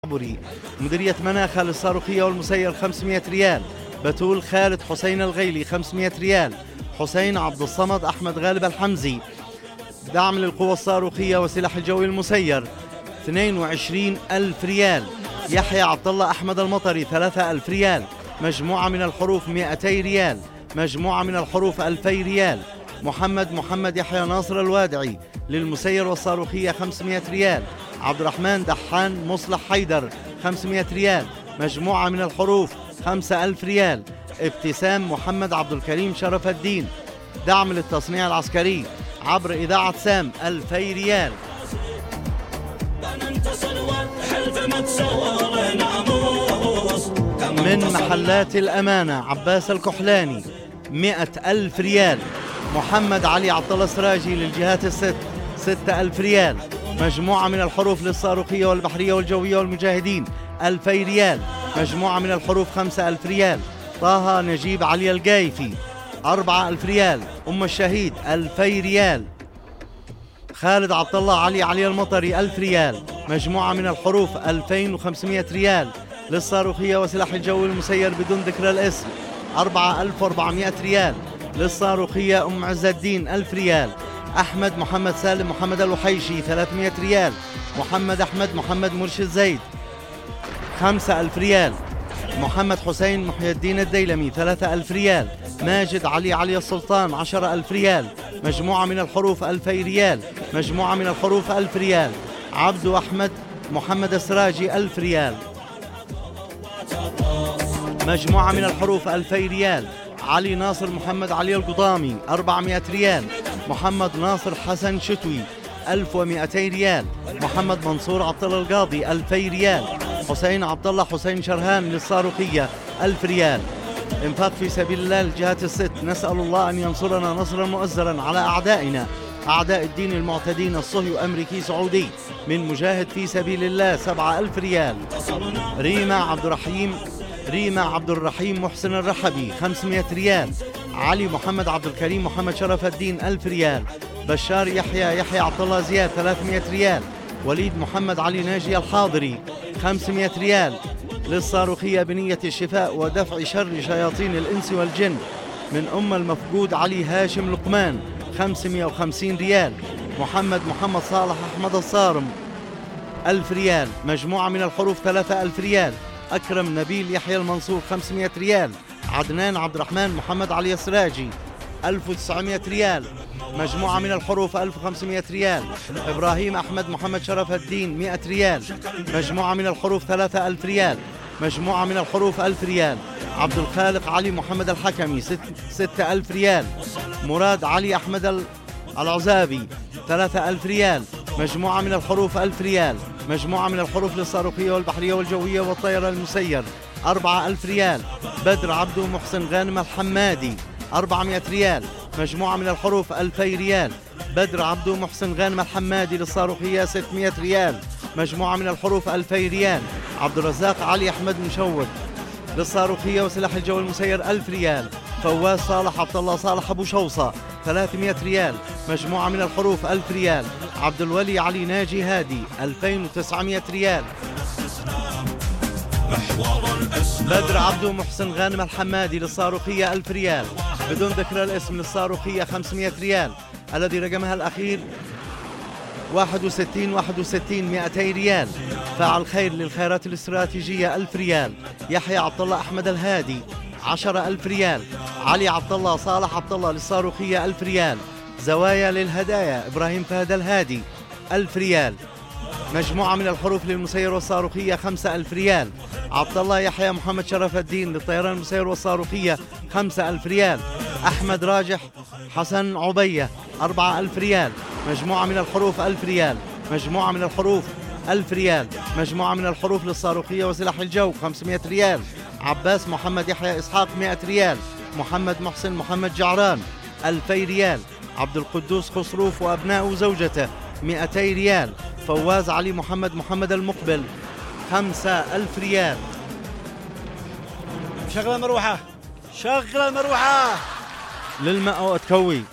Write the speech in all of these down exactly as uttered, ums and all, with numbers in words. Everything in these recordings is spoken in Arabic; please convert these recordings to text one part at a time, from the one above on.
بري. مديرية مناخة للصاروخية والمسير خمسمائة ريال. بتول خالد حسين الغيلي خمسمائة ريال. حسين عبد الصمد أحمد غالب الحمزي. دعم للقوى الصاروخية وسلاح الجوي المسير اثنين وعشرين ألف ريال. يحيى عبد الله أحمد المطري ثلاثة آلاف ريال. مجموعة من الحروف مئتي ريال. مجموعة من الحروف ألفي ريال. محمد محمد يحيى ناصر الوادعي للمسير والصاروخية خمسمائة ريال. عبد الرحمن دحان مصلح حيدر خمسمائة ريال. مجموعة من الحروف خمسة آلاف ريال. ابتسام محمد عبد الكريم شرف الدين دعم للتصنيع العسكري عبر إذاعة سام ألفي ريال. من محلات الأمانة عباس الكحلاني مئة ألف ريال. محمد علي عبد الله السراجي للجهات الست ستة آلاف ريال. مجموعة من الحروف للصاروخية والبحرية والجوية والمجاهدين ألفي ريال. مجموعة من الحروف خمسة آلاف ريال. طه نجيب علي القايفي أربعة آلاف ريال. أم الشهيد ألفي ريال. خالد عبد الله علي علي المطري ألف ريال. مجموعة من الحروف ألفين وخمسمائة ريال للصاروخية وسلاح الجو المسير بدون ذكر الاسم أربعة آلاف وأربعمائة ريال. للصاروخية أم عز الدين ألف ريال. أحمد محمد سالم محمد الوحيشي ثلاثمائة ريال. محمد أحمد محمد مرشد زيد خمسة آلاف ريال. محمد حسين محي الدين الديلمي ثلاثة آلاف ريال. ماجد علي علي السلطان عشرة آلاف ريال. مجموعة من الحروف ألفي ريال. مجموعة من الحروف ألف ريال. عبد أحمد محمد السراجي ألف ريال. مجموعة من الحروف ألفي ريال. علي ناصر محمد علي القضامي أربعمائة ريال. محمد ناصر حسن شتوي ألف ومئتي ريال. محمد منصور عبد الله القاضي ألفي ريال. حسين عبد الله حسين شرهان للصاروخية ألف ريال. انفاق في سبيل الله للجهات الست. نسأل الله أن ينصرنا نصرا مؤزرا على أعدائنا أعداء الدين المعتدين الصهيوني أمريكي سعودي من مجاهد في سبيل الله سبعة آلاف ريال. ريما عبد الرحيم ريما عبد الرحيم محسن الرحبي خمسمائة ريال. علي محمد عبد الكريم محمد شرف الدين ألف ريال. بشار يحيى يحيى عبد الله زياد ثلاثمائة ريال. وليد محمد علي ناجي الحاضري خمسمائة ريال. للصاروخية بنية الشفاء ودفع شر شياطين الإنس والجن من أم المفقود علي هاشم لقمان خمسمائة وخمسين ريال. محمد محمد صالح أحمد الصارم ألف ريال. مجموعة من الحروف ثلاثة آلاف ريال. أكرم نبيل يحيى المنصور خمسمائة ريال. عدنان عبد الرحمن محمد علي السراجي ألف وتسعمائة ريال. مجموعة من الحروف ألف وخمسمائة ريال. إبراهيم أحمد محمد شرف الدين مئة ريال. مجموعة من الحروف ثلاثة آلاف ريال. مجموعة من الحروف ألف ريال. عبد الخالق علي محمد الحكمي ستة آلاف ريال. مراد علي أحمد العزابي ثلاثة آلاف ريال. مجموعة من الحروف ألف ريال. مجموعة من الحروف للصاروخية والبحرية والجوية والطيران المسير أربعة آلاف ريال. بدر عبدو محسن غانم الحمادي أربعمائة ريال. مجموعة من الحروف ألفي ريال. بدر عبدو محسن غانم الحمادي للصاروخية ستمائة ريال. مجموعة من الحروف ألفي ريال. عبد الرزاق علي أحمد مشود للصاروخية وسلاح الجو المسير ألف ريال. فواز صالح عبد الله صالح أبو شوصة ثلاثمائة ريال. مجموعة من الحروف ألف ريال. عبد الولي علي ناجي هادي ألفين وتسعمائة ريال. بدر عبدو محسن غانم الحمادي للصاروخية ألف ريال بدون ذكر الاسم. للصاروخية خمسمائة ريال الذي رقمها الأخير واحد وستين واحد وستين مئتي ريال. فاعل خير للخيرات الاستراتيجية ألف ريال. يحيى عبد الله أحمد الهادي عشرة آلاف ريال. علي عبد الله صالح عبد الله للصاروخية ألف ريال. زوايا للهدايا إبراهيم فهد الهادي ألف ريال. مجموعة من الحروف للمسير والصاروخية خمسة آلاف ريال. عبد الله يحيى محمد شرف الدين للطيران المسير والصاروخية خمسة آلاف ريال. أحمد راجح حسن عبية أربعة آلاف ريال. مجموعة من الحروف ألف ريال. مجموعة من الحروف ألف ريال. مجموعة من الحروف للصاروخية وسلاح الجو خمسمائة ريال. عباس محمد يحيى إسحاق مئة ريال. محمد محسن محمد جعران ألفي ريال. عبد القدوس خصروف وأبناء وزوجته مئتي ريال. فواز علي محمد محمد المقبل خمسة ألف ريال. شغلة مروحة شغلة مروحة للمأوى تكوي.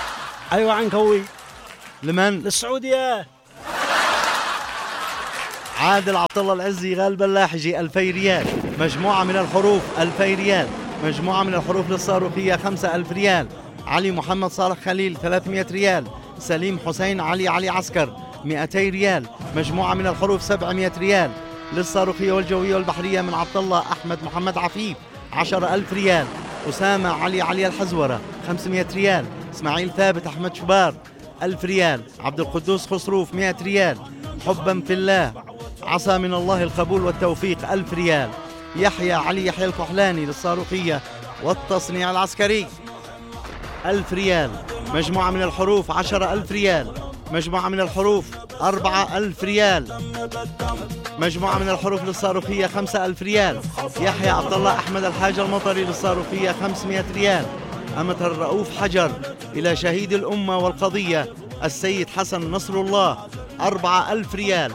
أيوة عن كوي. لمن؟ للسعودية. عادل عبد الله العزي غالب اللاحجي ألفي ريال. مجموعة من الحروف ألفي ريال. مجموعة من الحروف للصاروخية خمسة ألف ريال. علي محمد صالح خليل ثلاثمئة ريال. سليم حسين علي علي عسكر مئتي ريال. مجموعة من الحروف سبعمئة ريال للصاروخية والجوية والبحرية من عبد الله أحمد محمد عفيف عشرة ألف ريال. أسامة علي علي الحزورة خمسمئة ريال. إسماعيل ثابت أحمد شبار ألف ريال. عبد القدوس خسروف مئة ريال. حبا في الله عسى من الله القبول والتوفيق ألف ريال. يحيى علي يحيى الكحلاني للصاروخية والتصنيع العسكري ألف ريال. مجموعة من الحروف عشرة ألف ريال. مجموعة من الحروف أربعة ألف ريال. مجموعة من الحروف للصاروخية خمسة ألف ريال. يحيى عبد الله أحمد الحاج المطري للصاروخية خمسمئة ريال. أمة الرؤوف حجر إلى شهيد الأمة والقضية السيد حسن نصر الله أربعة ألف ريال.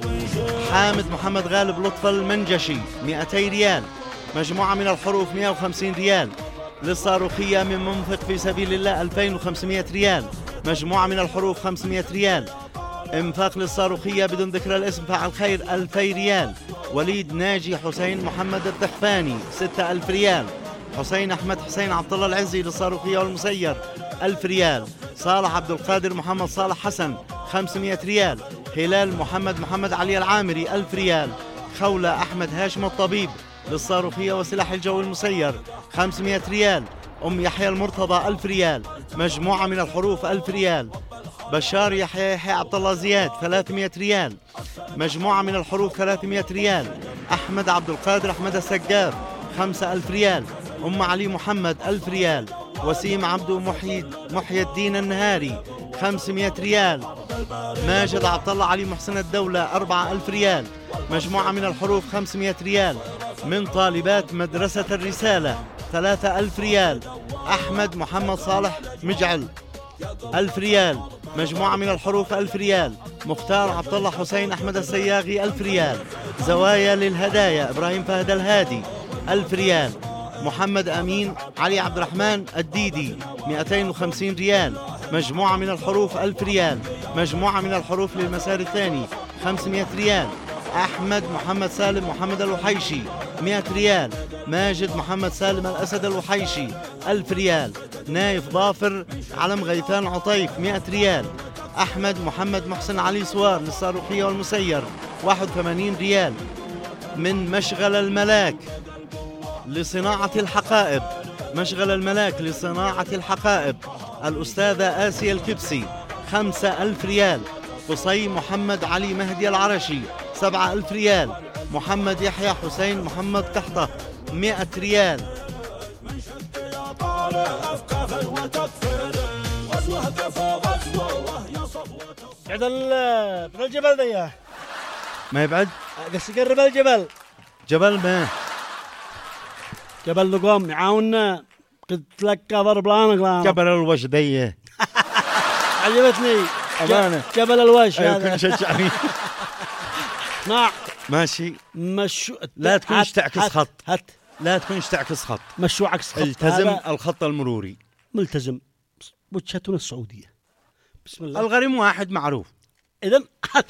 حامد محمد غالب لطفل المنجشي مئتي ريال. مجموعة من الحروف مئة وخمسين ريال للصاروخية من منفق في سبيل الله ألفين وخمسمئة ريال. مجموعة من الحروف خمسمئة ريال. انفاق للصاروخية بدون ذكر الاسم فعل خير ألفي ريال. وليد ناجي حسين محمد الدخفاني ستة ألف ريال. حسين أحمد حسين عبد الله العزي للصاروخية والمسير ألف ريال. صالح عبد القادر محمد صالح حسن خمسمئة ريال. هلال محمد محمد علي العامري ألف ريال. خولة أحمد هاشم الطبيب للصاروخية وسلاح الجو المسير خمسمئة ريال. أم يحيى المرتضى ألف ريال. مجموعة من الحروف ألف ريال. بشار يحيى يحيى عبد الله زياد ثلاثمئة ريال. مجموعة من الحروف ثلاثمئة ريال. أحمد عبد القادر أحمد السقاف خمسة ألف ريال. أم علي محمد ألف ريال. وسيم عبدو محي محي الدين النهاري خمسمئة ريال. ماجد عبد الله علي محسن الدولة أربعة ألف ريال. مجموعة من الحروف خمسمئة ريال. من طالبات مدرسة الرسالة ثلاثة ألف ريال. أحمد محمد صالح مجعل ألف ريال. مجموعة من الحروف ألف ريال. مختار عبد الله حسين أحمد السياغي ألف ريال. زوايا للهدايا إبراهيم فهد الهادي ألف ريال. محمد أمين علي عبد الرحمن الديدي مئتين وخمسين ريال. مجموعة من الحروف ألف ريال. مجموعة من الحروف للمسار الثاني خمسمئة ريال. أحمد محمد سالم محمد الوحيشي مئة ريال. ماجد محمد سالم الأسد الوحيشي ألف ريال. نايف ظافر علم غيثان عطيف مئة ريال. أحمد محمد محسن علي سوار للصاروخية والمسير واحد وثمانين ريال. من مشغل الملاك لصناعة الحقائب مشغل الملاك لصناعة الحقائب الأستاذة آسيا الكبسي خمسة ألف ريال. قصي محمد علي مهدي العرشي سبعة ألف ريال. محمد يحيى حسين محمد قحطة مئة ريال. بعد الجبل ذي ما يبعد بس يقرب الجبل. جبل ما جبل لقوم يعاوننا قلت لك ضرب لانق جبل الوش ذي عجبتني أمانة. جبل الوش أيوة هذا كن شجعني نعم ماشي. مشو لا تكونش تعكس هات خط. هات لا تكونش تعكس خط. مشو عكس خط. التزم هذا الخط المروري. ملتزم وجهتنا السعودية. بسم الله. الغريم واحد معروف. إذن هات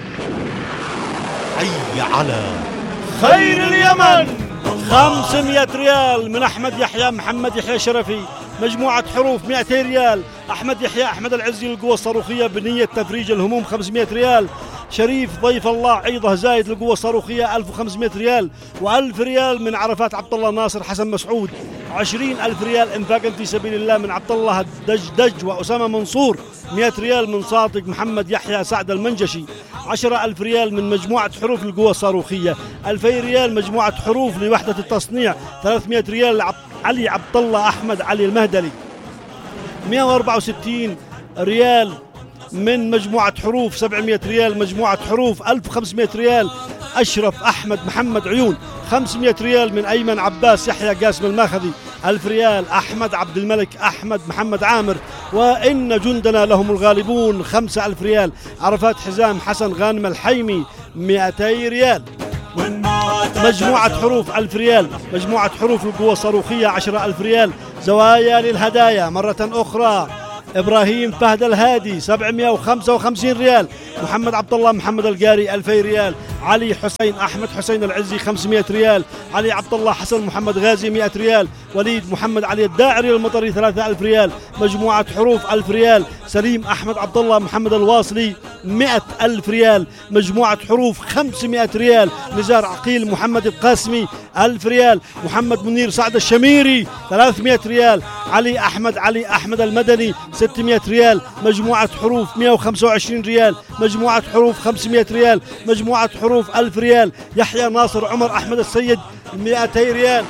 حي على خير اليمن خمسمئة ريال من أحمد يحيى محمد يحيى شرفي. مجموعة حروف مئتين ريال. أحمد يحيى أحمد العزي للقوة الصاروخية بنية تفريج الهموم خمسمئة ريال. شريف ضيف الله عيضه زايد للقوة الصاروخية ألف وخمسمئة ريال. وألف ريال من عرفات عبد الله ناصر حسن مسعود. عشرين ألف ريال إنفاقا في سبيل الله من عبد الله الدجدج وأسامة منصور. مئة ريال من صادق محمد يحيى سعد المنجشي. عشرة ألف ريال من مجموعة حروف للقوة الصاروخية. ألفي ريال مجموعة حروف لوحدة التصنيع. ثلاثمئة ريال لعب علي عبد الله أحمد علي المهدلي. مئة وأربعة وستين ريال من مجموعة حروف. سبعمئة ريال مجموعة حروف. ألف وخمسمئة ريال أشرف أحمد محمد عيون. خمسمئة ريال من أيمن عباس يحيى قاسم الماخذي. ألف ريال أحمد عبد الملك أحمد محمد عامر. وإن جندنا لهم الغالبون خمسة ألف ريال. عرفات حزام حسن غانم الحيمي مئتي ريال. مجموعة حروف ألف ريال. مجموعة حروف القوة الصاروخية عشرة ألف ريال. زوايا للهدايا مرة أخرى إبراهيم فهد الهادي سبعمئة وخمسة وخمسين ريال. محمد عبد الله محمد القاري ألفي ريال. علي حسين أحمد حسين العزي خمسمائة ريال. علي عبد الله حسن محمد غازي مائة ريال. وليد محمد علي الداعري المطري ثلاثة آلاف ريال. مجموعة حروف ألف ريال. سليم أحمد عبد الله محمد الواصلي مائة ألف ريال. مجموعة حروف خمسمائة ريال. نزار عقيل محمد القاسمي ألف ريال. محمد منير سعد الشميري ثلاثمائة ريال. علي أحمد علي أحمد المدني ستمائة ريال. مجموعة حروف مائة وخمسة وعشرين ريال. مجموعة حروف خمسمائة ريال. مجموعة حروف ألف ريال. يحيى ناصر عمر أحمد السيد مائتي ريال.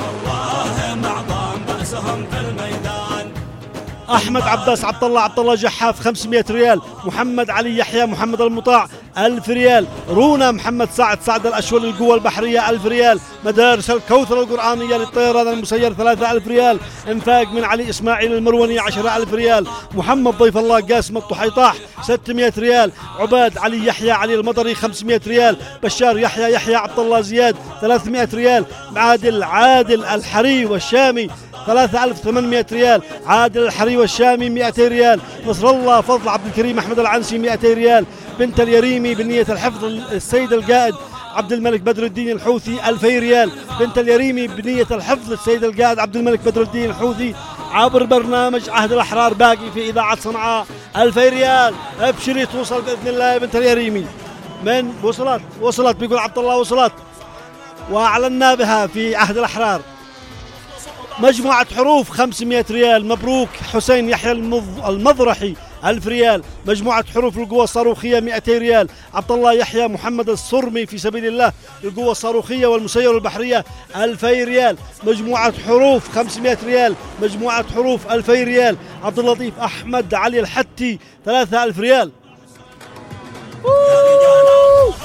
أحمد عباس عبد الله عبد الله جحاف خمسمائة ريال. محمد علي يحيى محمد المطاع ألف ريال. رونا محمد سعد سعد الأشول القوة البحرية ألف ريال. مدارس الكوثر القرآنية للطيران المسير ثلاثة آلاف ريال. انفاق من علي إسماعيل المروني عشرة آلاف ريال. محمد ضيف الله قاسم الطحيطاح ستمائة ريال. عباد علي يحيى علي المطري خمسمائة ريال. بشار يحيى يحيى عبد الله زياد ثلاثمائة ريال. عادل عادل الحري والشامي ثلاثة آلاف وثمانمائة ريال. عادل الحري والشامي مائتي ريال. نصر الله فضل عبد الكريم أحمد العنسي مائتي ريال. بنت اليريمي بنية الحفظ السيد القائد عبد الملك بدر الدين الحوثي ألفي ريال. بنت اليريمي بنية الحفظ السيد القائد عبد الملك بدر الدين الحوثي عبر برنامج عهد الأحرار باقي في إذاعة صنعاء ألفي ريال. ابشري توصل بإذن الله يا بنت اليريمي. من وصلت وصلت بيقول عبد الله وصلت وأعلنا بها في عهد الأحرار. مجموعة حروف خمسمائة ريال. مبروك حسين يحيى المضرحي ألف ريال. مجموعة حروف القوة الصاروخية مائتي ريال. عبد الله يحيى محمد الصرمي في سبيل الله القوة الصاروخية والمسيرة البحرية ألفي ريال. مجموعة حروف خمسمائة ريال. مجموعة حروف ألفي ريال. عبد اللطيف أحمد علي الحتي ثلاثة آلاف ريال.